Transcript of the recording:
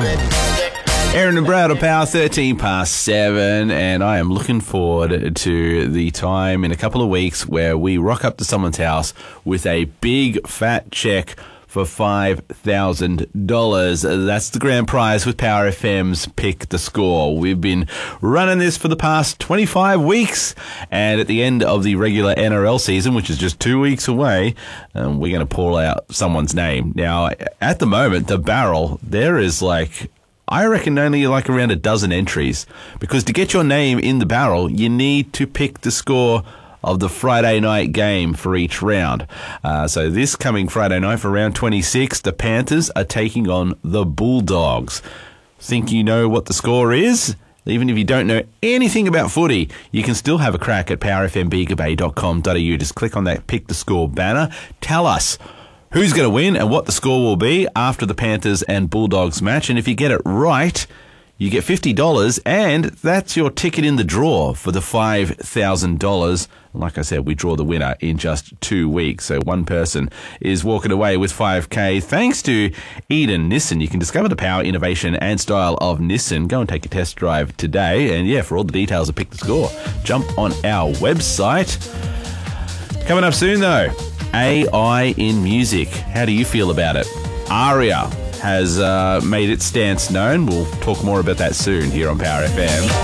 Aaron and Brad on Power, 13 past 7, and I am looking forward to the time in a couple of weeks where we rock up to someone's house with a big fat check for $5,000. That's the grand prize with Power FM's Pick the Score. We've been running this for the past 25 weeks, and at the end of the regular NRL season, which is just 2 weeks away, we're going to pull out someone's name. Now, at the moment, the barrel, there is I reckon only around a dozen entries, because to get your name in the barrel, you need to pick the score of the Friday night game for each round. So this coming Friday night for round 26, the Panthers are taking on the Bulldogs. Think you know what the score is? Even if you don't know anything about footy, you can still have a crack at powerfmbigabay.com.au. Just click on that Pick the Score banner. Tell us who's going to win and what the score will be after the Panthers and Bulldogs match. And if you get it right, you get $50, and that's your ticket in the draw for the $5,000. Like I said, we draw the winner in just 2 weeks. So one person is walking away with $5K thanks to Eden Nissan. You can discover the power, innovation and style of Nissan. Go and take a test drive today. And yeah, for all the details of Pick the Score, jump on our website. Coming up soon though, AI in music. How do you feel about it? Aria has made its stance known. We'll talk more about that soon here on Power FM.